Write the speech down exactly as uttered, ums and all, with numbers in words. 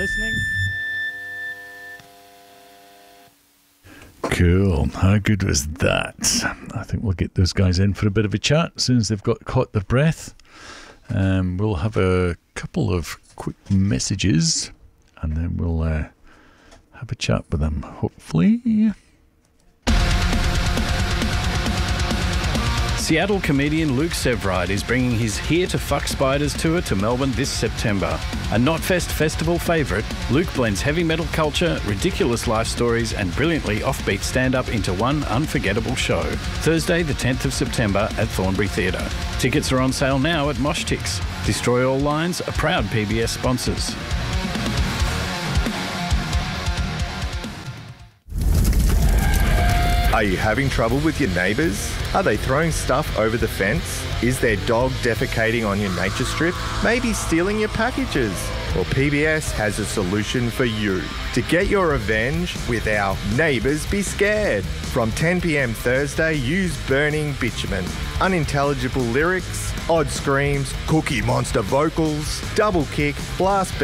listening. Cool. How good was that? I think we'll get those guys in for a bit of a chat as soon as they've got caught their breath. Um, we'll have a couple of quick messages and then we'll uh, have a chat with them, hopefully. Seattle comedian Luke Sevride is bringing his Here to Fuck Spiders tour to Melbourne this September. A Knotfest festival favourite, Luke blends heavy metal culture, ridiculous life stories and brilliantly offbeat stand-up into one unforgettable show. Thursday the tenth of September at Thornbury Theatre. Tickets are on sale now at Moshtix. Destroy All Lines are proud P B S sponsors. Are you having trouble with your neighbours? Are they throwing stuff over the fence? Is their dog defecating on your nature strip? Maybe stealing your packages? Well, P B S has a solution for you. To get your revenge with our Neighbours Be Scared. From ten p.m. Thursday, use burning bitumen, unintelligible lyrics, odd screams, Cookie Monster vocals, double kick, blast